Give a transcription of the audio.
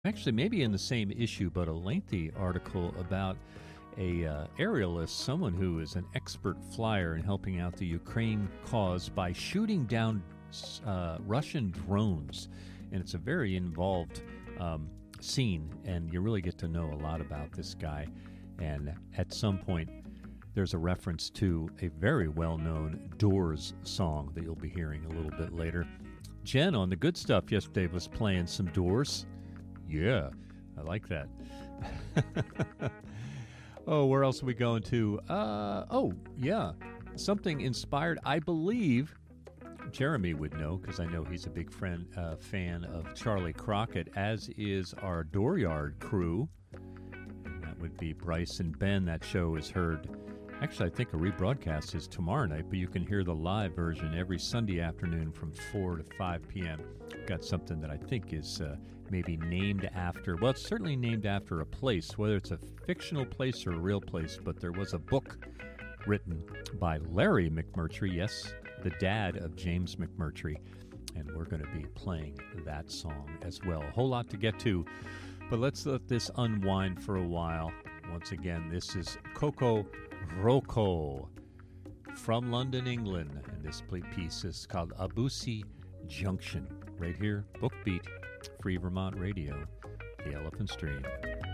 Actually, maybe in the same issue, but a lengthy article about a aerialist, someone who is an expert flyer in helping out the Ukraine cause by shooting down Russian drones. And it's a very involved scene, and you really get to know a lot about this guy. And at some point, there's a reference to a very well-known Doors song that you'll be hearing a little bit later. Jen on The Good Stuff yesterday was playing some Doors. Yeah, I like that. Oh, where else are we going to? Yeah, something inspired. I believe Jeremy would know, because I know he's a big fan of Charlie Crockett, as is our Dooryard crew. And that would be Bryce and Ben. That show is heard. Actually, I think a rebroadcast is tomorrow night, but you can hear the live version every Sunday afternoon from 4 to 5 p.m. Got something that I think is maybe named after, well, it's certainly named after a place, whether it's a fictional place or a real place, but there was a book written by Larry McMurtry, yes, the dad of James McMurtry, and we're going to be playing that song as well. A whole lot to get to, but let's let this unwind for a while. Once again, this is Coco Roco from London, England, and this piece is called Abusi Junction, right here, Bookbeat, Free Vermont Radio, the Elephant Stream.